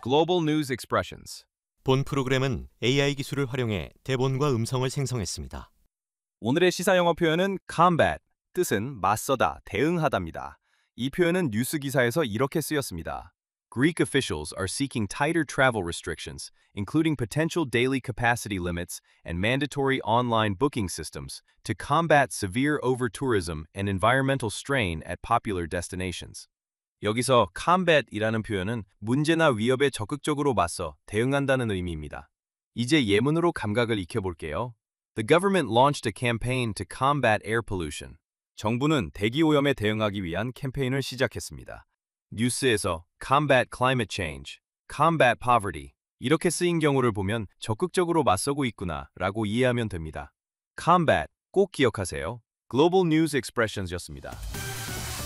Global News Expressions. 본 프로그램은 AI 기술을 활용해 대본과 음성을 생성했습니다. 오늘의 시사 영어 표현은 combat, 뜻은 맞서다, 대응하다입니다. 이 표현은 뉴스 기사에서 이렇게 쓰였습니다. Greek officials are seeking tighter travel restrictions, including potential daily capacity limits and mandatory online booking systems, to combat severe over-tourism and environmental strain at popular destinations. 여기서 combat이라는 표현은 문제나 위협에 적극적으로 맞서 대응한다는 의미입니다. 이제 예문으로 감각을 익혀볼게요. The government launched a campaign to combat air pollution. 정부는 대기 오염에 대응하기 위한 캠페인을 시작했습니다. 뉴스에서 combat climate change, combat poverty 이렇게 쓰인 경우를 보면 적극적으로 맞서고 있구나 라고 이해하면 됩니다. combat 꼭 기억하세요. Global News Expressions였습니다.